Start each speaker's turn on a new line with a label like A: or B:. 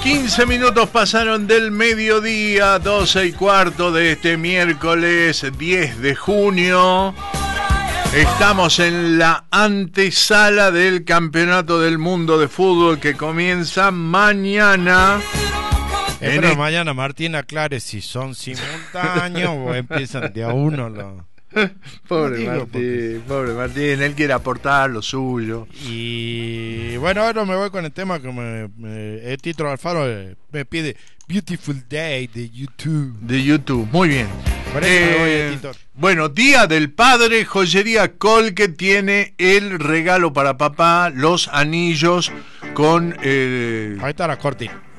A: 15 minutos pasaron del mediodía, 12:15 de este miércoles 10 de junio. Estamos en la antesala del Campeonato del Mundo de Fútbol que comienza mañana.
B: Pero mañana, Martín, aclare si son simultáneos o empiezan de a uno los...
A: Pobre Martín, él quiere aportar lo suyo.
B: Y bueno, ahora me voy con el tema que el título Alfaro me pide Beautiful Day de YouTube.
A: Muy bien. Bueno, Día del Padre, Joyería Col, que tiene el regalo para papá, los anillos con
B: ahí está la cortina.